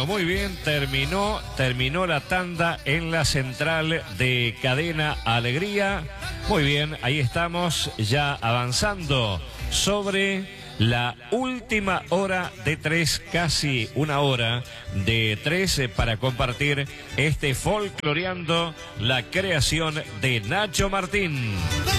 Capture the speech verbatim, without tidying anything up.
Bueno, muy bien, terminó, terminó la tanda en la central de Cadena Alegría. Muy bien, ahí estamos ya avanzando sobre la última hora de tres, casi una hora de tres, eh, para compartir este folcloreando la creación de Nacho Martín.